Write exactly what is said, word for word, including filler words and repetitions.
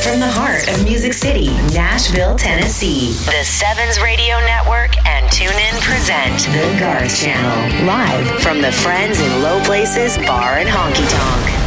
From the heart of Music City, Nashville, Tennessee, the Sevens Radio Network and TuneIn present The Garth Channel. Live from the Friends in Low Places Bar and Honky Tonk.